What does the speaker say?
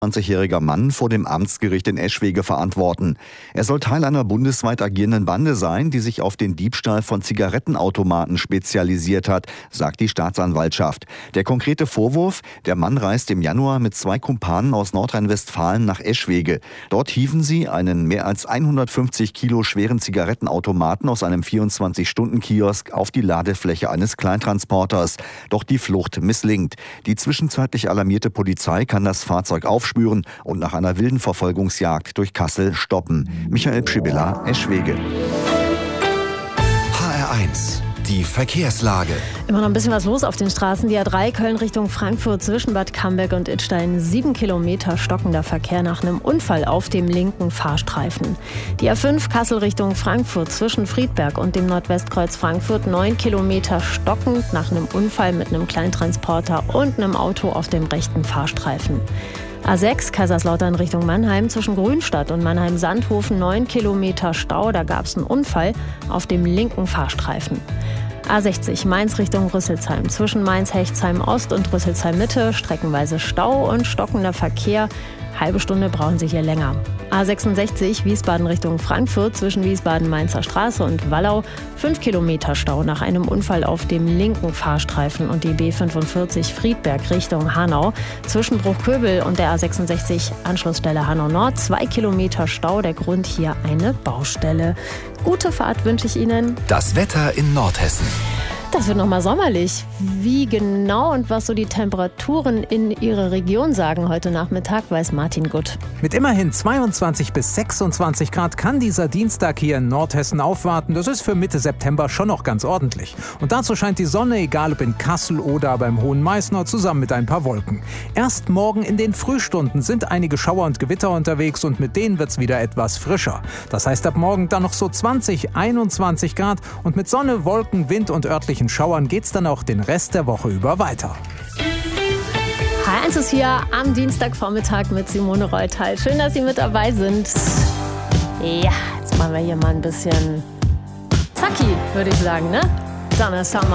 20-jähriger Mann vor dem Amtsgericht in Eschwege verantworten. Er soll Teil einer bundesweit agierenden Bande sein, die sich auf den Diebstahl von Zigarettenautomaten spezialisiert hat, sagt die Staatsanwaltschaft. Der konkrete Vorwurf: Der Mann reist im Januar mit 2 Kumpanen aus Nordrhein-Westfalen nach Eschwege. Dort hieven sie einen mehr als 150 Kilo schweren Zigarettenautomaten aus einem 24-Stunden-Kiosk auf die Ladefläche eines Kleintransporters. Doch die Flucht misslingt. Die zwischenzeitlich alarmierte Polizei kann das Fahrzeug aufspüren und nach einer wilden Verfolgungsjagd durch Kassel stoppen. Michael Pschibilla, Eschwege. HR1, die Verkehrslage. Immer noch ein bisschen was los auf den Straßen. Die A3 Köln Richtung Frankfurt zwischen Bad Camberg und Idstein. 7 Kilometer stockender Verkehr nach einem Unfall auf dem linken Fahrstreifen. Die A5 Kassel Richtung Frankfurt zwischen Friedberg und dem Nordwestkreuz Frankfurt. 9 Kilometer stockend nach einem Unfall mit einem Kleintransporter und einem Auto auf dem rechten Fahrstreifen. A6 Kaiserslautern Richtung Mannheim zwischen Grünstadt und Mannheim-Sandhofen. 9 Kilometer Stau, da gab es einen Unfall auf dem linken Fahrstreifen. A60 Mainz Richtung Rüsselsheim zwischen Mainz-Hechtsheim Ost und Rüsselsheim Mitte. Streckenweise Stau und stockender Verkehr. Halbe Stunde brauchen Sie hier länger. A66 Wiesbaden Richtung Frankfurt zwischen Wiesbaden-Mainzer Straße und Wallau. 5 Kilometer Stau nach einem Unfall auf dem linken Fahrstreifen. Und die B45 Friedberg Richtung Hanau zwischen Bruchköbel und der A66 Anschlussstelle Hanau Nord. 2 Kilometer Stau, der Grund hier eine Baustelle. Gute Fahrt wünsche ich Ihnen. Das Wetter in Nordhessen. Das wird nochmal sommerlich. Wie genau und was so die Temperaturen in Ihrer Region sagen heute Nachmittag, weiß Martin Gutt. Mit immerhin 22 bis 26 Grad kann dieser Dienstag hier in Nordhessen aufwarten. Das ist für Mitte September schon noch ganz ordentlich. Und dazu scheint die Sonne, egal ob in Kassel oder beim Hohen Meißner, zusammen mit ein paar Wolken. Erst morgen in den Frühstunden sind einige Schauer und Gewitter unterwegs und mit denen wird es wieder etwas frischer. Das heißt ab morgen dann noch so 20, 21 Grad und mit Sonne, Wolken, Wind und örtlichen Schauern geht's dann auch den Rest der Woche über weiter. H1 ist hier am Dienstagvormittag mit Simone Reutal. Schön, dass Sie mit dabei sind. Ja, jetzt machen wir hier mal ein bisschen Zacki, würde ich sagen, ne? Donna Summer.